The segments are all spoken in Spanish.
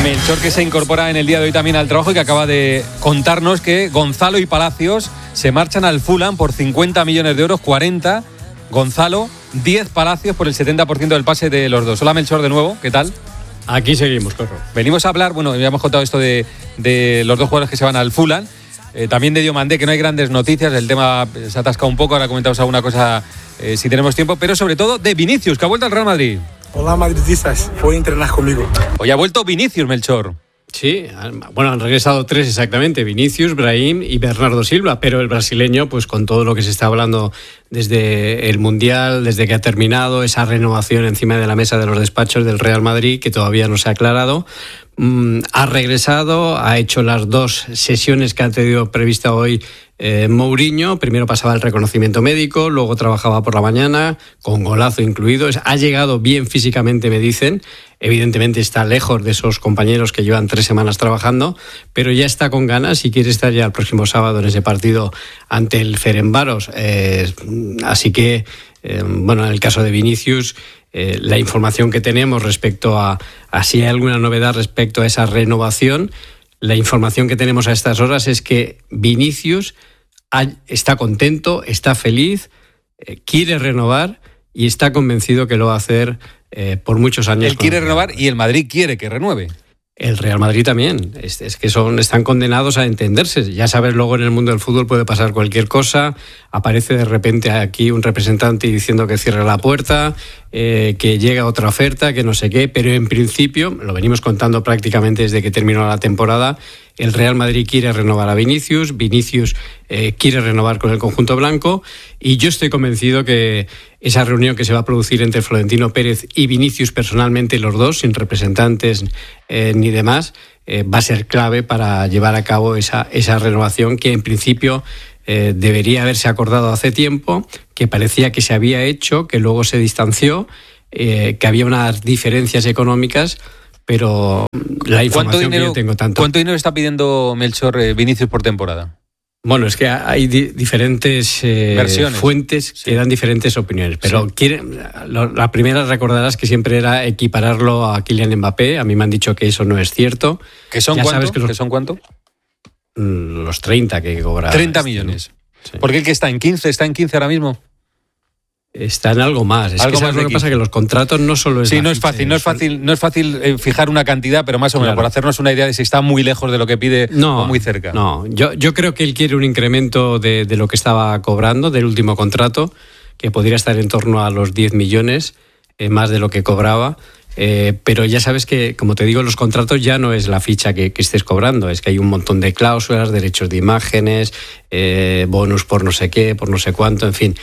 Melchor, que se incorpora en el día de hoy también al trabajo y que acaba de contarnos que Gonzalo y Palacios se marchan al Fulham por 50 millones de euros, 40 Gonzalo, 10 Palacios por el 70% del pase de los dos. Hola Melchor, de nuevo, ¿qué tal? Aquí seguimos, Corro. Venimos a hablar, bueno, ya hemos contado esto de los dos jugadores que se van al Fulham, también de Diomandé, que no hay grandes noticias, el tema se ha atascado un poco, ahora comentamos alguna cosa si tenemos tiempo, pero sobre todo de Vinicius, que ha vuelto al Real Madrid. Hola madridistas, voy a entrenar conmigo. Hoy ha vuelto Vinicius, Melchor. Sí, bueno, han regresado 3 exactamente, Vinicius, Brahim y Bernardo Silva, pero el brasileño, pues con todo lo que se está hablando desde el Mundial, desde que ha terminado, esa renovación encima de la mesa de los despachos del Real Madrid, que todavía no se ha aclarado, ha regresado, ha hecho las 2 sesiones que ha tenido prevista hoy Mourinho. Primero pasaba el reconocimiento médico, luego trabajaba por la mañana, con golazo incluido. Ha llegado bien físicamente, me dicen. Evidentemente está lejos de esos compañeros que llevan 3 semanas trabajando, pero ya está con ganas y quiere estar ya el próximo sábado en ese partido ante el Ferencváros. Así que, bueno, en el caso de Vinicius, la información que tenemos respecto a si hay alguna novedad respecto a esa renovación, la información que tenemos a estas horas es que Vinicius está contento, está feliz, quiere renovar y está convencido que lo va a hacer por muchos años. Él quiere renovar y el Madrid quiere que renueve. El Real Madrid también. Es que están condenados a entenderse. Ya sabes, luego en el mundo del fútbol puede pasar cualquier cosa. Aparece de repente aquí un representante diciendo que cierre la puerta, que llega otra oferta, que no sé qué. Pero en principio, lo venimos contando prácticamente desde que terminó la temporada, el Real Madrid quiere renovar a Vinicius, Vinicius quiere renovar con el conjunto blanco, y yo estoy convencido que esa reunión que se va a producir entre Florentino Pérez y Vinicius personalmente, los dos, sin representantes ni demás, va a ser clave para llevar a cabo esa renovación que en principio debería haberse acordado hace tiempo, que parecía que se había hecho, que luego se distanció, que había unas diferencias económicas, pero la información que yo tengo tanto. ¿Cuánto dinero está pidiendo Melchor Vinicius por temporada? Bueno, es que hay diferentes fuentes que dan diferentes opiniones, pero sí. La primera, recordarás que siempre era equipararlo a Kylian Mbappé. A mí me han dicho que eso no es cierto. ¿Que son cuánto? ¿Que son cuánto? Los 30 que cobra. 30 millones. Sí. Porque el que está en 15, ¿está en 15 ahora mismo? Está en algo más. Es algo que más lo que pasa, que los contratos no solo es... Sí, no es fácil fijar una cantidad, pero más o menos, claro, por hacernos una idea de si está muy lejos de lo que pide o muy cerca. No, yo creo que él quiere un incremento de lo que estaba cobrando del último contrato, que podría estar en torno a los 10 millones, más de lo que cobraba. Pero ya sabes que, como te digo, los contratos ya no es la ficha que estés cobrando, es que hay un montón de cláusulas, derechos de imágenes, bonus por no sé qué, por no sé cuánto, en fin.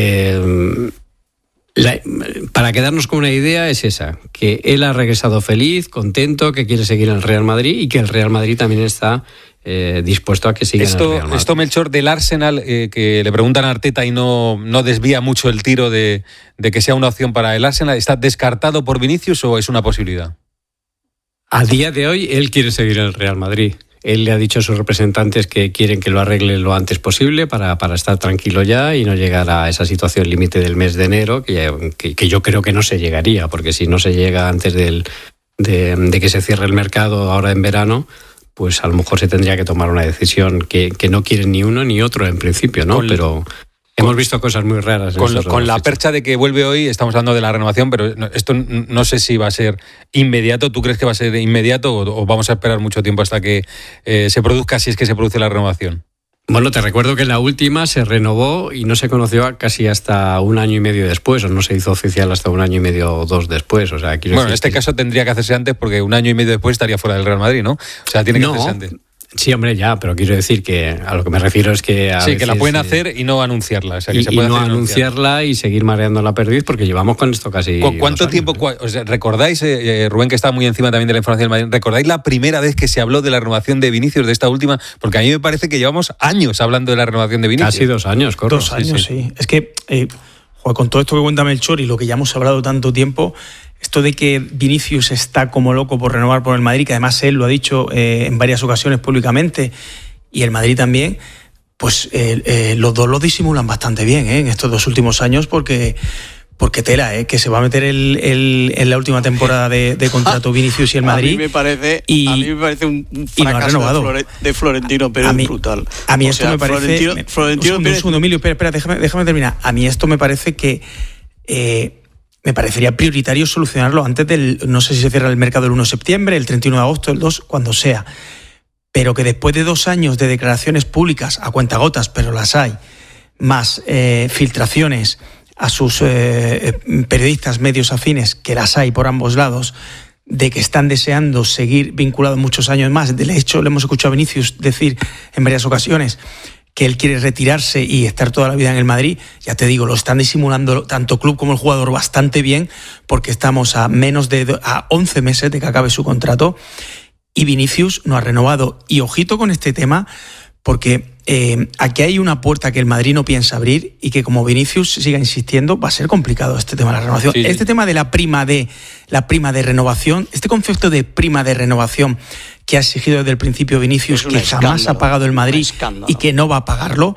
Para quedarnos con una idea es esa, que él ha regresado feliz, contento, que quiere seguir en el Real Madrid y que el Real Madrid también está dispuesto a que siga en el Real Madrid. Esto, Melchor, del Arsenal, que le preguntan a Arteta y no desvía mucho el tiro de que sea una opción para el Arsenal, ¿está descartado por Vinicius o es una posibilidad? A día de hoy él quiere seguir en el Real Madrid. Él le ha dicho a sus representantes que quieren que lo arregle lo antes posible para estar tranquilo ya y no llegar a esa situación límite del mes de enero, que yo creo que no se llegaría, porque si no se llega antes de que se cierre el mercado ahora en verano, pues a lo mejor se tendría que tomar una decisión que no quieren ni uno ni otro en principio, ¿no? Pero hemos visto cosas muy raras. Con la percha de que vuelve hoy, estamos hablando de la renovación, pero esto no sé si va a ser inmediato. ¿Tú crees que va a ser inmediato o vamos a esperar mucho tiempo hasta que se produzca, si es que se produce la renovación? Bueno, te recuerdo que la última se renovó y no se conoció casi hasta 1 año y medio después, o no se hizo oficial hasta 1 año y medio o 2 después. O sea, bueno, en este caso tendría que hacerse antes, porque 1 año y medio después estaría fuera del Real Madrid, ¿no? O sea, tiene que hacerse antes. Sí, hombre, ya, pero quiero decir que a lo que me refiero es que sí, que la pueden hacer y no anunciarla. O sea, que se puede anunciarla y seguir mareando la perdiz, porque llevamos con esto casi... ¿Cuánto tiempo? O sea, ¿recordáis, Rubén, que está muy encima también de la información del Madrid, recordáis la primera vez que se habló de la renovación de Vinicius, de esta última? Porque a mí me parece que llevamos años hablando de la renovación de Vinicius. Casi 2 años, correcto. 2 años, sí. Es que, con todo esto que cuenta Melchor y lo que ya hemos hablado tanto tiempo... Esto de que Vinicius está como loco por renovar por el Madrid, que además él lo ha dicho en varias ocasiones públicamente, y el Madrid también, pues los dos lo disimulan bastante bien en estos 2 últimos años, porque porque tela, que se va a meter en la última temporada de contrato Vinicius y el Madrid. A mí me parece un fracaso de Florentino Pérez brutal. A mí esto me parece... Florentino Pérez... Un segundo, Emilio, espera, déjame terminar. A mí esto me parece que... me parecería prioritario solucionarlo antes no sé si se cierra el mercado el 1 de septiembre, el 31 de agosto, el 2, cuando sea. Pero que después de 2 años de declaraciones públicas, a cuentagotas, pero las hay, más filtraciones a sus periodistas, medios afines, que las hay por ambos lados, de que están deseando seguir vinculados muchos años más. De hecho, le hemos escuchado a Vinicius decir en varias ocasiones que él quiere retirarse y estar toda la vida en el Madrid. Ya te digo, lo están disimulando tanto club como el jugador bastante bien, porque estamos a 11 meses de que acabe su contrato y Vinicius no ha renovado. Y ojito con este tema, porque aquí hay una puerta que el Madrid no piensa abrir y que, como Vinicius siga insistiendo, va a ser complicado este tema de la renovación. Sí. Este tema de la prima de renovación, este concepto de prima de renovación que ha exigido desde el principio Vinicius, que jamás ha pagado el Madrid y que no va a pagarlo,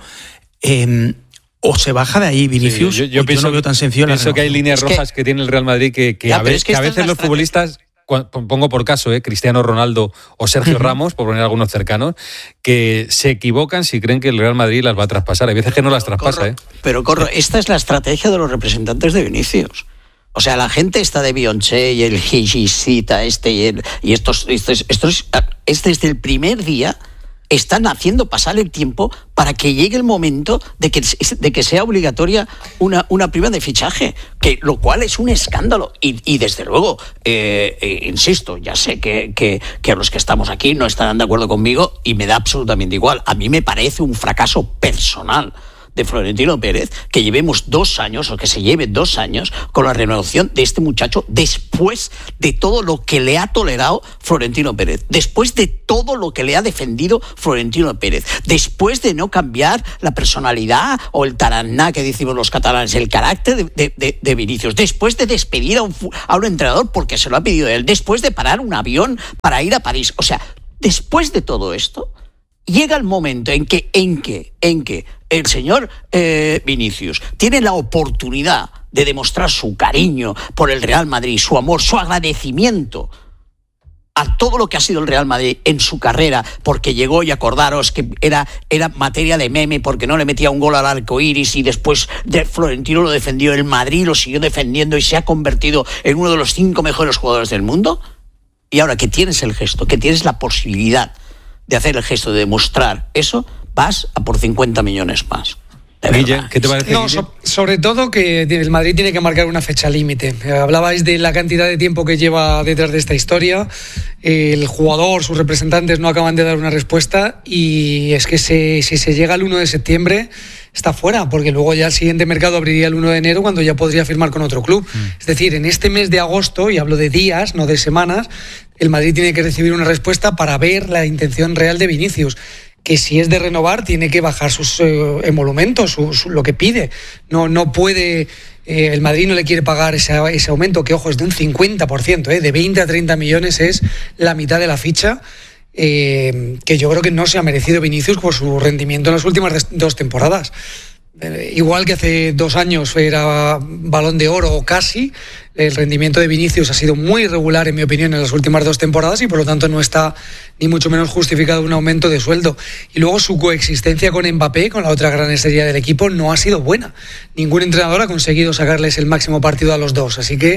o se baja de ahí Vinicius. Sí, yo pienso, no veo tan sencillo. Pienso que hay líneas rojas que tiene el Real Madrid que a veces los futbolistas... Pongo por caso, Cristiano Ronaldo o Sergio Ramos, por poner algunos cercanos, que se equivocan si creen que el Real Madrid las va a traspasar. Hay veces que no las traspasa. Pero esta es la estrategia de los representantes de Vinicius. O sea, la gente está de Beyoncé y el Hijisita y estos desde el primer día están haciendo pasar el tiempo para que llegue el momento de que sea obligatoria una prima de fichaje, lo cual es un escándalo. Y desde luego, insisto, ya sé que los que estamos aquí no estarán de acuerdo conmigo y me da absolutamente igual. A mí me parece un fracaso personal de Florentino Pérez que llevemos 2 años, o que se lleve 2 años con la renovación de este muchacho, después de todo lo que le ha tolerado Florentino Pérez, después de todo lo que le ha defendido Florentino Pérez, después de no cambiar la personalidad o el taraná que decimos los catalanes, el carácter de Vinicius, después de despedir a un entrenador porque se lo ha pedido él, después de parar un avión para ir a París. O sea, después de todo esto, llega el momento en que el señor Vinicius tiene la oportunidad de demostrar su cariño por el Real Madrid, su amor, su agradecimiento a todo lo que ha sido el Real Madrid en su carrera, porque llegó, y acordaros que era materia de meme porque no le metía un gol al arco iris, y después Florentino lo defendió, el Madrid lo siguió defendiendo y se ha convertido en uno de los 5 mejores jugadores del mundo. Y ahora que tienes el gesto, que tienes la posibilidad de hacer el gesto de demostrar eso, vas a por 50 millones más. Guille, ¿qué te parece? No, sobre todo que el Madrid tiene que marcar una fecha límite. Hablabais de la cantidad de tiempo que lleva detrás de esta historia. El jugador, sus representantes no acaban de dar una respuesta, y es que si se llega al 1 de septiembre está fuera, porque luego ya el siguiente mercado abriría el 1 de enero, cuando ya podría firmar con otro club. Es decir, en este mes de agosto, y hablo de días, no de semanas, el Madrid tiene que recibir una respuesta para ver la intención real de Vinicius, que si es de renovar tiene que bajar sus emolumentos, lo que pide. No puede, el Madrid no le quiere pagar ese aumento, que ojo, es de un 50%, de 20 a 30 millones es la mitad de la ficha, que yo creo que no se ha merecido Vinicius por su rendimiento en las últimas 2 temporadas. Igual que hace 2 años era Balón de Oro o casi, el rendimiento de Vinicius ha sido muy irregular, en mi opinión, en las últimas 2 temporadas, y por lo tanto no está ni mucho menos justificado un aumento de sueldo. Y luego su coexistencia con Mbappé, con la otra gran estrella del equipo, no ha sido buena. Ningún entrenador ha conseguido sacarles el máximo partido a los dos. Así que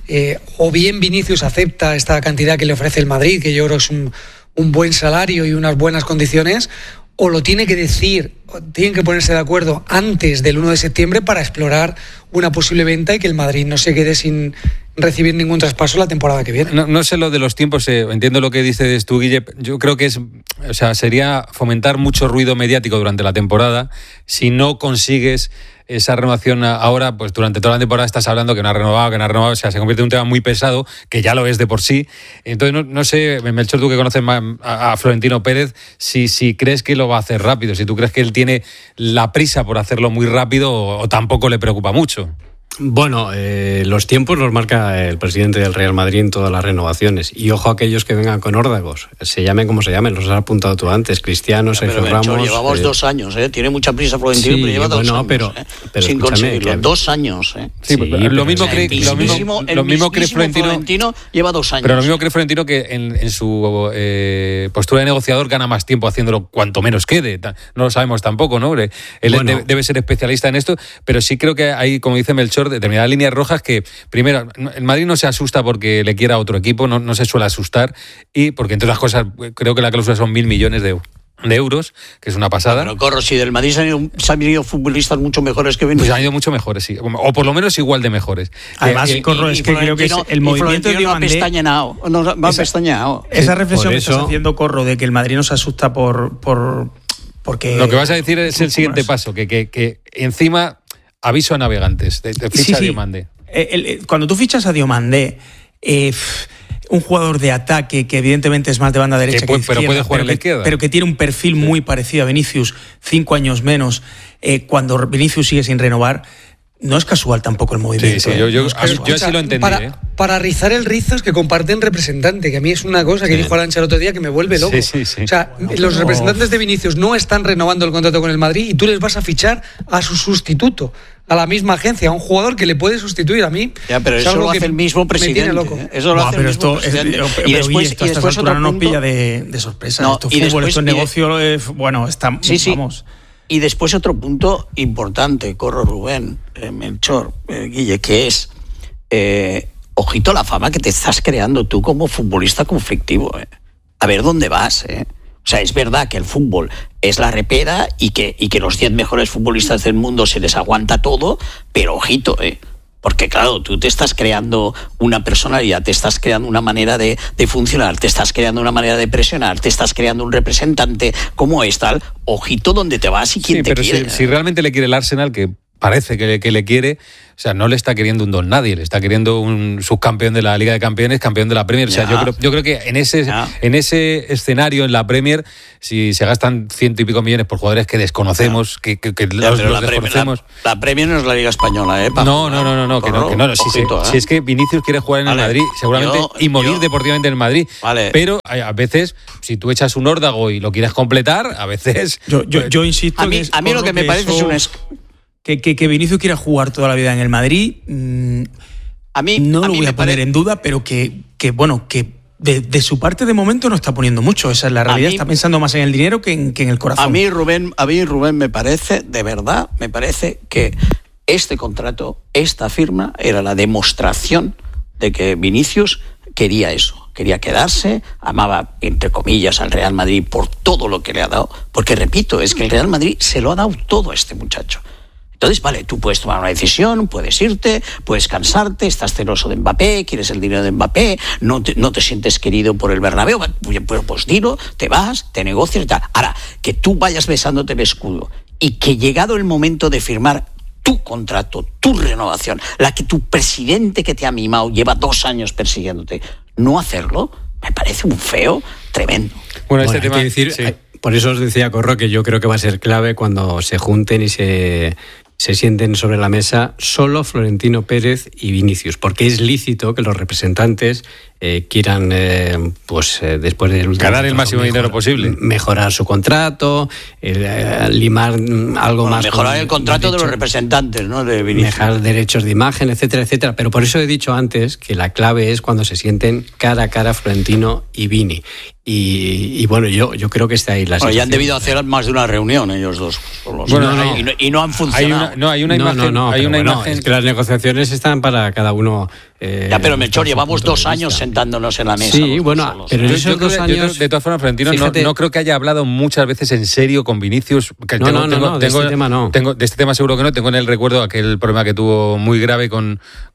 o bien Vinicius acepta esta cantidad que le ofrece el Madrid, que yo creo que es un buen salario y unas buenas condiciones, o lo tiene que decir, tienen que ponerse de acuerdo antes del 1 de septiembre para explorar una posible venta y que el Madrid no se quede sin recibir ningún traspaso la temporada que viene. No sé lo de los tiempos, entiendo lo que dices tú, Guille. Yo creo que sería fomentar mucho ruido mediático durante la temporada si no consigues esa renovación ahora. Pues durante toda la temporada estás hablando que no ha renovado, o sea, se convierte en un tema muy pesado, que ya lo es de por sí. Entonces, no sé, Melchor, tú que conoces más a Florentino Pérez, si crees que lo va a hacer rápido, si tú crees que él tiene la prisa por hacerlo muy rápido, o tampoco le preocupa mucho. Bueno, los tiempos los marca el presidente del Real Madrid en todas las renovaciones. Y ojo a aquellos que vengan con órdagos, se llamen como se llamen, los has apuntado tú antes, Cristiano, Sergio Ramos. Llevamos 2 años, tiene mucha prisa Florentino, sí, pero lleva 2 años. Pero sin conseguirlo, 2 años. Sí, lo mismo cree Florentino lleva 2 años. Pero lo mismo cree Florentino que en su postura de negociador gana más tiempo haciéndolo cuanto menos quede. No lo sabemos tampoco, ¿no? Él debe ser especialista en esto, pero sí creo que hay, como dice Melchor, determinadas líneas rojas que, primero, el Madrid no se asusta porque le quiera a otro equipo, no se suele asustar, y porque entre otras cosas creo que la cláusula son 1.000 millones de euros, que es una pasada. Pero Corro, si del Madrid se han ido futbolistas mucho mejores que Vinicius. Pues han ido mucho mejores, sí, o por lo menos igual de mejores. Además, Corro, es que creo que es el movimiento de Diomandé ha pestañeado. Esa reflexión que estás haciendo, Corro, de que el Madrid no se asusta porque... Lo que vas a decir es el siguiente paso, que encima aviso a navegantes, de ficha a Diomandé. Cuando tú fichas a Diomandé, un jugador de ataque que evidentemente es más de banda derecha que izquierda, pero puede jugar a la izquierda, pero que tiene un perfil muy parecido a Vinicius, 5 años menos, cuando Vinicius sigue sin renovar, no es casual tampoco el movimiento. Sí, yo así lo entendí. Para rizar el rizo es que comparten representante, que a mí es una cosa que dijo Arantxa el otro día que me vuelve loco. Sí. O sea, los representantes de Vinicius no están renovando el contrato con el Madrid y tú les vas a fichar a su sustituto, a la misma agencia, a un jugador que le puede sustituir. A mí ya, pero eso lo hace el mismo presidente. Eso lo hace el mismo presidente. Y después a estas alturas no nos pilla de sorpresa. Esto es fútbol, esto es negocio, vamos... Y después otro punto importante, Corro, Rubén, Melchor, Guille, que es, ojito la fama que te estás creando tú como futbolista conflictivo. A ver dónde vas. O sea, es verdad que el fútbol es la repera y que los 10 mejores futbolistas del mundo se les aguanta todo, pero ojito, porque claro, tú te estás creando una personalidad, te estás creando una manera de funcionar, te estás creando una manera de presionar, te estás creando un representante como es tal. Ojito donde te vas y quién te quiere. Si realmente le quiere el Arsenal, que parece que le quiere, o sea, no le está queriendo un don nadie, le está queriendo un subcampeón de la Liga de Campeones, campeón de la Premier. O sea, yo creo que en ese escenario, en la Premier, si se gastan 100 y pico millones por jugadores que desconocemos, que los desconocemos. La Premier no es la Liga Española, No, que no. Si es que Vinicius quiere jugar en el Madrid, seguramente, y morir deportivamente en el Madrid. Vale. Pero a veces, si tú echas un órdago y lo quieres completar, a veces... Yo insisto... A mí lo que me parece es un... Que Vinicius quiera jugar toda la vida en el Madrid, a mí lo voy a poner en duda, pero que de su parte de momento no está poniendo mucho. Esa es la realidad. Está pensando más en el dinero que en el corazón. A mí, Rubén, me parece, de verdad, que este contrato, esta firma, era la demostración de que Vinicius quería eso. Quería quedarse, amaba, entre comillas, al Real Madrid por todo lo que le ha dado. Porque, repito, es que el Real Madrid se lo ha dado todo a este muchacho. Entonces, vale, tú puedes tomar una decisión, puedes irte, puedes cansarte, estás celoso de Mbappé, quieres el dinero de Mbappé, no te sientes querido por el Bernabéu, pues dilo, te vas, te negocias y tal. Ahora, que tú vayas besándote el escudo y que llegado el momento de firmar tu contrato, tu renovación, la que tu presidente que te ha mimado lleva 2 años persiguiéndote, no hacerlo, me parece un feo tremendo. Bueno, este tema... Por eso os decía, Corro, que yo creo que va a ser clave cuando se junten y se sienten sobre la mesa solo Florentino Pérez y Vinicius, porque es lícito que los representantes quieran, después del último ganar el máximo dinero posible, mejorar su contrato, limar algo más. Mejorar el contrato de los representantes, ¿no? De Vinicius. Mejorar derechos de imagen, etcétera, etcétera. Pero por eso he dicho antes que la clave es cuando se sienten cara a cara Florentino y Vini. Y bueno, yo creo que está ahí la situación. Ya han debido hacer más de una reunión ellos dos. Y no han funcionado. Hay una imagen. Es que las negociaciones están para cada uno. Pero Melchor, llevamos 2 años sentándonos en la mesa. Sí, bueno, pero en esos 2 años... De todas formas, Florentino no creo que haya hablado muchas veces en serio con Vinicius. De este tema no. De este tema seguro que no. Tengo en el recuerdo aquel problema que tuvo muy grave con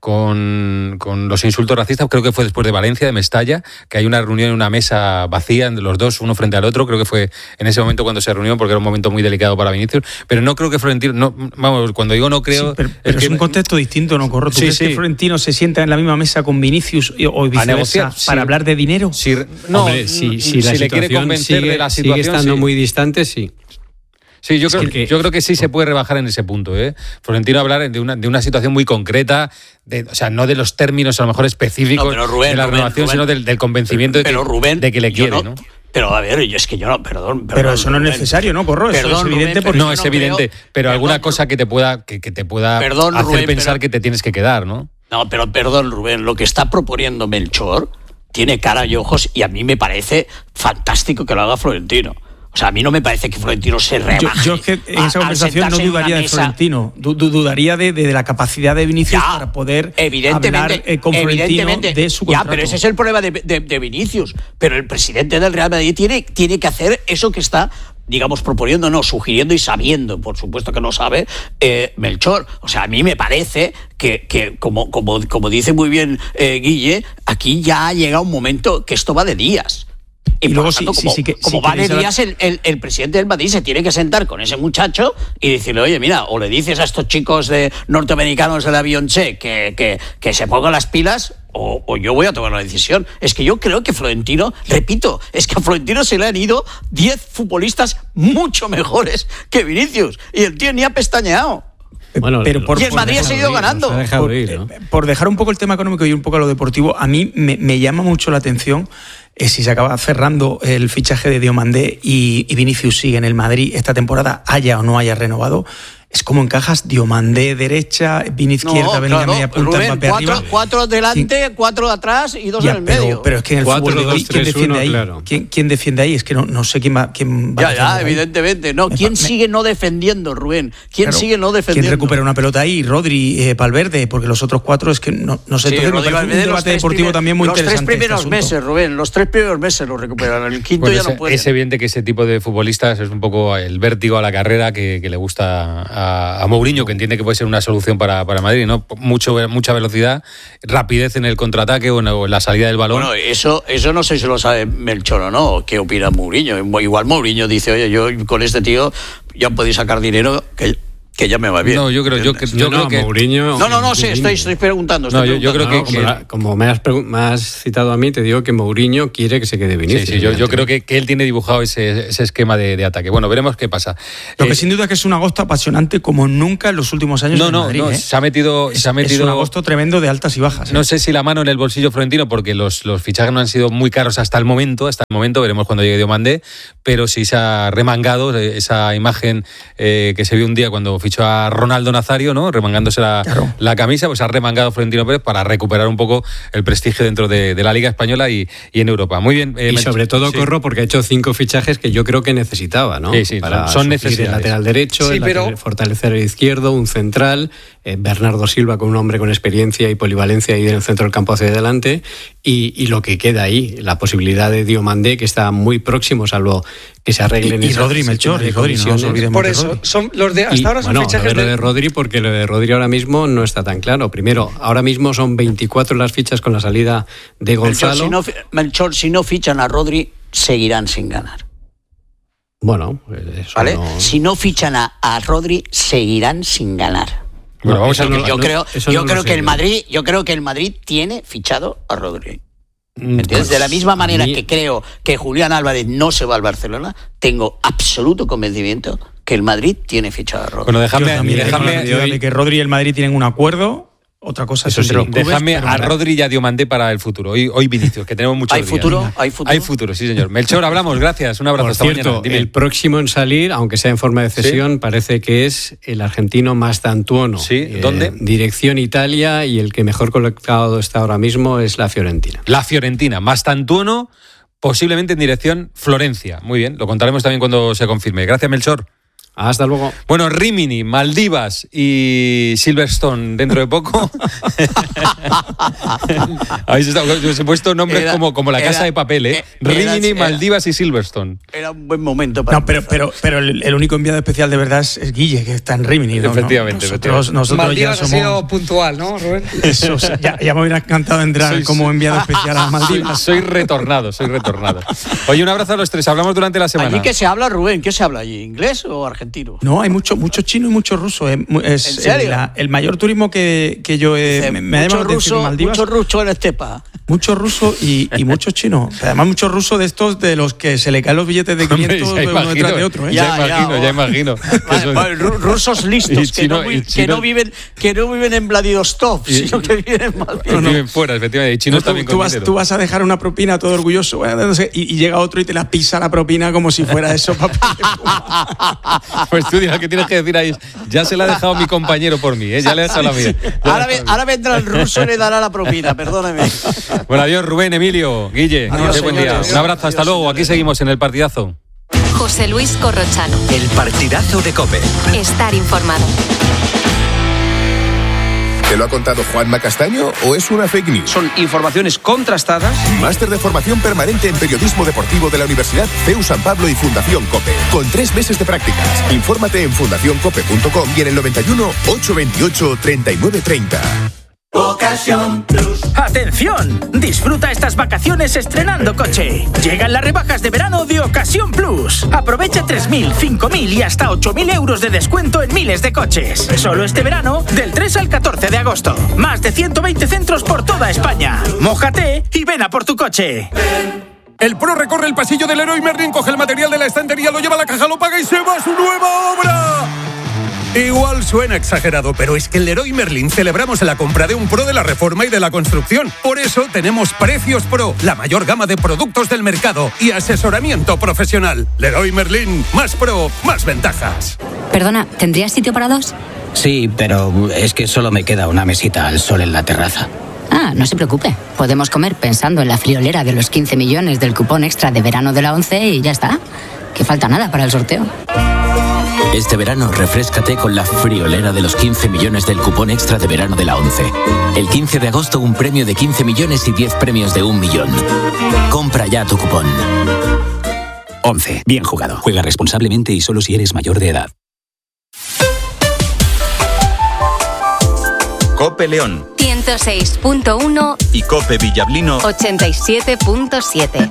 los insultos racistas. Creo que fue después de Valencia, de Mestalla, que hay una reunión en una mesa vacía, los dos, uno frente al otro. Creo que fue en ese momento cuando se reunió, porque era un momento muy delicado para Vinicius. Pero no creo que Florentino... cuando digo no creo... Sí, pero es un contexto distinto, ¿no, Corro? ¿Tú crees que Florentino se sienta en la misma mesa con Vinicius o viceversa para hablar de dinero? Si le quiere convencer de la situación, sigue estando muy distante, sí. Sí, yo creo que sí se puede rebajar en ese punto, ¿eh? Florentino hablar de una situación muy concreta, o sea, no de los términos a lo mejor específicos de la renovación, sino del convencimiento de que le quiere, ¿no? Pero a ver, es que yo no, perdón. Pero eso no es necesario, ¿no, Corro? Eso es evidente. Rubén, no, es evidente, pero alguna cosa que te pueda hacer pensar que te tienes que quedar, ¿no? No, pero perdón, Rubén, lo que está proponiendo Melchor tiene cara y ojos y a mí me parece fantástico que lo haga Florentino. O sea, a mí no me parece que Florentino se rebaje. Yo es que en esa conversación no dudaría de Florentino, dudaría de la capacidad de Vinicius para poder hablar con Florentino de su contrato. Ya, pero ese es el problema de Vinicius. Pero el presidente del Real Madrid tiene que hacer eso que está, digamos, proponiendo, no, sugiriendo y sabiendo, por supuesto que no sabe, Melchor. O sea, a mí me parece que como dice muy bien Guille, aquí ya ha llegado un momento que esto va de días. Y luego, como va de días, el presidente del Madrid se tiene que sentar con ese muchacho y decirle, oye, mira, o le dices a estos chicos norteamericanos de la Beyoncé que se pongan las pilas, o yo voy a tomar la decisión. Es que yo creo que Florentino, repito, es que a Florentino se le han ido 10 futbolistas mucho mejores que Vinicius, y el tío ni ha pestañeado. Bueno, pero y el Madrid ha seguido ganando. Por dejar un poco el tema económico y un poco lo deportivo, a mí me llama mucho la atención si se acaba cerrando el fichaje de Diomandé y Vinicius sigue en el Madrid esta temporada, haya o no haya renovado. Es como encajas Diomandé derecha, Vini izquierda, Bellingham media punta, Mbappé arriba. 4 delante, 4 atrás y 2 en el medio. Pero es que en el 4, fútbol 2, ¿quién 3, defiende 1, ahí? Claro. ¿Quién defiende ahí? Es que no sé quién va a Ya, evidentemente. No, ¿quién sigue no defendiendo, Rubén? ¿Quién sigue no defendiendo? ¿Quién recupera una pelota ahí? Rodri, Valverde, porque los otros 4 es que no sé. Sí, Entonces, Rodri, un debate deportivo también muy interesante. Los 3 primeros meses, Rubén, los 3 primeros meses lo recuperan. El quinto ya no puede. Es evidente que ese tipo de futbolistas es un poco el vértigo a la carrera que le gusta a Mourinho, que entiende que puede ser una solución para Madrid, ¿no? Mucha velocidad, rapidez en el contraataque o en la salida del balón. Bueno, eso no sé si lo sabe Melchor o no. ¿Qué opina Mourinho? Igual Mourinho dice, oye, yo con este tío ya podéis sacar dinero que ya me va bien. No, yo creo que Mourinho. No sé, estoy preguntando. Yo creo que como me has citado a mí, te digo que Mourinho quiere que se quede Vinicius. Sí, yo creo que él tiene dibujado ese esquema de ataque. Bueno, veremos qué pasa. Lo que sin duda es que es un agosto apasionante como nunca en los últimos años en Madrid. Se ha metido es un agosto tremendo de altas y bajas. No sé si la mano en el bolsillo florentino, porque los fichajes no han sido muy caros hasta el momento, veremos cuando llegue Diomandé, pero sí se ha remangado esa imagen que se vio un día cuando fichó a Ronaldo Nazario, ¿no? Remangándose la camisa, pues ha remangado Florentino Pérez para recuperar un poco el prestigio dentro de la Liga Española y en Europa. Muy bien. Y sobre todo, Corro, porque ha hecho 5 fichajes que yo creo que necesitaba, ¿no? Sí, para son necesarios. El lateral derecho, fortalecer el izquierdo, un central, Bernardo Silva con un hombre con experiencia y polivalencia ahí en el centro del campo hacia adelante, y lo que queda ahí, la posibilidad de Diomandé, que está muy próximo, salvo que se arreglen y Rodri Melchor, y Rodri, no nos olvidemos. Por eso, son los de hasta ahora son fichajes lo de Rodri, porque lo de Rodri ahora mismo no está tan claro. Primero, ahora mismo son 24 las fichas con la salida de Gonzalo. Melchor, si no fichan a Rodri, seguirán sin ganar. Bueno, eso ¿vale? no... Si no fichan a Rodri, seguirán sin ganar. Bueno, vamos a yo creo que el Madrid tiene fichado a Rodri. ¿Entiendes? De la misma manera que creo que Julián Álvarez no se va al Barcelona, tengo absoluto convencimiento que el Madrid tiene fichado a Rodri. Bueno, déjame que Rodri y el Madrid tienen un acuerdo. Otra cosa es déjame a Rodri y a Diomandé para el futuro. Hoy Vinicius, que tenemos muchos días. ¿Hay futuro, sí, señor. Melchor, hablamos, gracias. Un abrazo. Por cierto, el próximo en salir, aunque sea en forma de cesión, parece que es el argentino Mastantuono. ¿Sí? ¿Dónde? Dirección Italia, y el que mejor colocado está ahora mismo es la Fiorentina. La Fiorentina. Mastantuono, posiblemente en dirección Florencia. Muy bien, lo contaremos también cuando se confirme. Gracias, Melchor. Hasta luego. Bueno, Rimini, Maldivas y Silverstone dentro de poco. Os he puesto nombres como la Casa de Papel, ¿eh? Rimini, Maldivas y Silverstone. Era un buen momento para pero el único enviado especial de verdad es Guille, que está en Rimini, ¿no? Efectivamente. Nosotros Maldivas ya somos... ha sido puntual, ¿no, Rubén? Eso, ya me hubiera encantado entrar como enviado especial a Maldivas. Soy retornado. Oye, un abrazo a los tres. Hablamos durante la semana. ¿Allí qué se habla, Rubén? ¿Qué se habla allí? ¿Inglés o argentino? argentinos. No, hay mucho chino y mucho ruso. ¿En serio? El mayor turismo que yo me ha llamado la atención en Maldivas. Mucho ruso en Estepa. Mucho ruso y mucho chino. Además, mucho ruso de estos de los que se le caen los billetes de 500 Hombre, uno detrás de otro. Ya imagino. Rusos listos que no viven en Vladivostok, sino que viven en Maldivas. No viven fuera, efectivamente. Y chinos también con dinero. Tú vas a dejar una propina todo orgulloso, y llega otro y te la pisa la propina como si fuera eso, papá. Pues tú dirás que tienes que decir ahí, ya se la ha dejado mi compañero por mí, ya le ha dejado la mía. Ahora vendrá el ruso y le dará la propina, perdóname. Bueno, adiós Rubén, Emilio, Guille, adiós, buen día. Un abrazo, hasta luego, aquí seguimos en el partidazo. José Luis Corrochano. El partidazo de COPE. Estar informado. ¿Te lo ha contado Juanma Castaño o es una fake news? Son informaciones contrastadas. Máster de formación permanente en periodismo deportivo de la Universidad CEU San Pablo y Fundación COPE. Con 3 meses de prácticas. Infórmate en fundacioncope.com y en el 91 828 3930. Ocasión Plus. ¡Atención! Disfruta estas vacaciones estrenando coche. Llegan las rebajas de verano de Ocasión Plus. Aprovecha 3.000, 5.000 y hasta 8.000 euros de descuento en miles de coches. Solo este verano, del 3 al 14 de agosto. Más de 120 centros por toda España. Mójate y ven a por tu coche. El Pro recorre el pasillo del Leroy Merlin, coge el material de la estantería, lo lleva a la caja, lo paga y se va a su nueva obra. Igual suena exagerado, pero es que en Leroy Merlin celebramos la compra de un Pro de la reforma y de la construcción. Por eso tenemos Precios Pro, la mayor gama de productos del mercado y asesoramiento profesional. Leroy Merlin, más Pro, más ventajas. Perdona, ¿tendrías sitio para 2? Sí, pero es que solo me queda una mesita al sol en la terraza. Ah, no se preocupe. Podemos comer pensando en la friolera de los 15 millones del cupón extra de verano de la 11 y ya está. Que falta nada para el sorteo. Este verano refréscate con la friolera de los 15 millones del cupón extra de verano de la 11. El 15 de agosto un premio de 15 millones y 10 premios de 1 millón. Compra ya tu cupón. 11. Bien jugado. Juega responsablemente y solo si eres mayor de edad. COPE León 106.1 y COPE Villablino 87.7.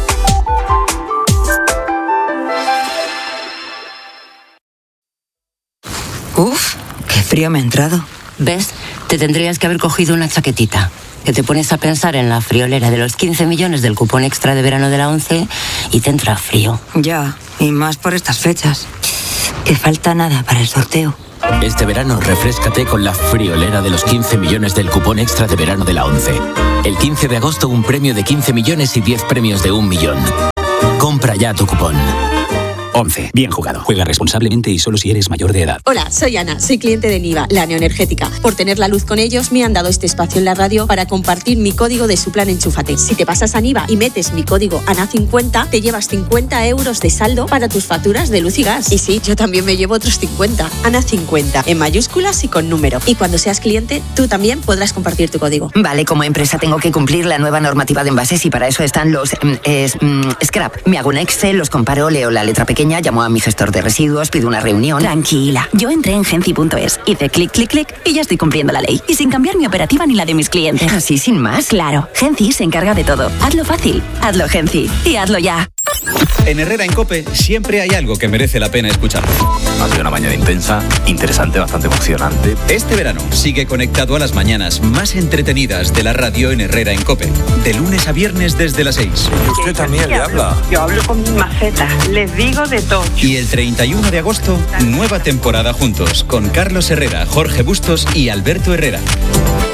Uf, qué frío me ha entrado. ¿Ves? Te tendrías que haber cogido una chaquetita. Que te pones a pensar en la friolera de los 15 millones del cupón extra de verano de la 11 y te entra frío. Ya, y más por estas fechas. Que falta nada para el sorteo. Este verano refréscate con la friolera de los 15 millones del cupón extra de verano de la 11. El 15 de agosto un premio de 15 millones y 10 premios de 1 millón. Compra ya tu cupón. 11. Bien jugado. Juega responsablemente y solo si eres mayor de edad. Hola, soy Ana, soy cliente de Niva, la neoenergética. Por tener la luz con ellos, me han dado este espacio en la radio para compartir mi código de su plan Enchúfate. Si te pasas a Niva y metes mi código ANA50, te llevas 50 euros de saldo para tus facturas de luz y gas. Y sí, yo también me llevo otros 50. ANA50, en mayúsculas y con número. Y cuando seas cliente, tú también podrás compartir tu código. Vale, como empresa tengo que cumplir la nueva normativa de envases y para eso están los scrap. Me hago un Excel, los comparo, leo la letra pequeña, llamo a mi gestor de residuos, pido una reunión. Tranquila, yo entré en Genci.es, hice clic, clic, clic y ya estoy cumpliendo la ley. Y sin cambiar mi operativa ni la de mis clientes. ¿Así sin más? Claro, Genci se encarga de todo. Hazlo fácil, hazlo Genci y hazlo ya. En Herrera en COPE siempre hay algo que merece la pena escuchar. Ha sido una mañana intensa, interesante, bastante emocionante. Este verano sigue conectado a las mañanas más entretenidas de la radio en Herrera en COPE. De lunes a viernes desde las 6. Usted también le habla. Yo hablo con mi maceta, les digo de todo. Y el 31 de agosto, nueva temporada juntos con Carlos Herrera, Jorge Bustos y Alberto Herrera.